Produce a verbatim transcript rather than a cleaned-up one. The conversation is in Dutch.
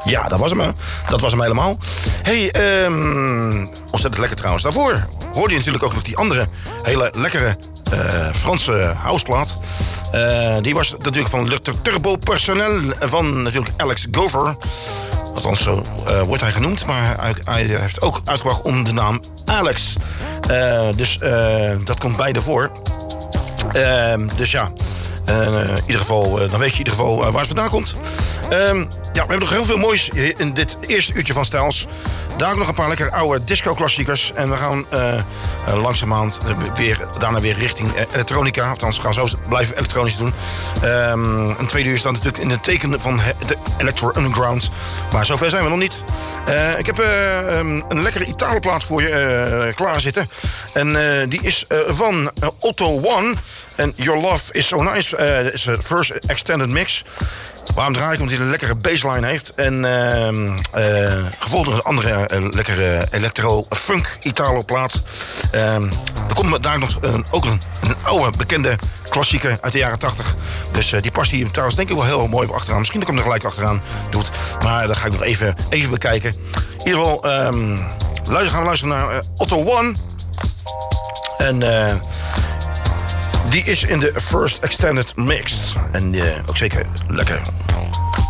Ja, dat was hem. Dat was hem helemaal. Hey, um, ontzettend lekker trouwens. Daarvoor hoorde je natuurlijk ook nog die andere hele lekkere uh, Franse houseplaat. Uh, die was natuurlijk van Le Turbo Personnel van natuurlijk Alex Gover. Althans, zo uh, wordt hij genoemd. Maar hij, hij heeft ook uitgebracht onder de naam Alex. Uh, dus uh, dat komt beide voor. Uh, dus ja, uh, in ieder geval, uh, dan weet je in ieder geval uh, waar het vandaan komt. Um, ja, we hebben nog heel veel moois in dit eerste uurtje van Styles. Daar ook nog een paar lekkere oude disco-klassiekers. En we gaan uh, uh, langzaamaan weer, daarna weer richting uh, elektronica. Althans, we gaan zo blijven elektronisch doen. Um, een tweede uur staat natuurlijk in het teken van de Electro Underground. Maar zover zijn we nog niet. Uh, ik heb uh, um, een lekkere Italo-plaat voor je uh, klaarzitten. En uh, die is uh, van uh, Otto One. En Your Love is So Nice. Uh, dat is de first extended mix. Waarom draai ik? Omdat hij een lekkere baseline heeft. En uh, uh, gevolgd door een andere uh, lekkere electro-funk Italo-plaat. Uh, er komt daar nog uh, ook een, een oude bekende klassieker uit de jaren tachtig. Dus uh, die past hier trouwens denk ik wel heel mooi achteraan. Misschien dat ik hem er gelijk achteraan doet. Maar dat ga ik nog even, even bekijken. In ieder geval um, luister, gaan we luisteren naar uh, Otto One. En uh, die is in de first extended mix. En uh, ook zeker lekker.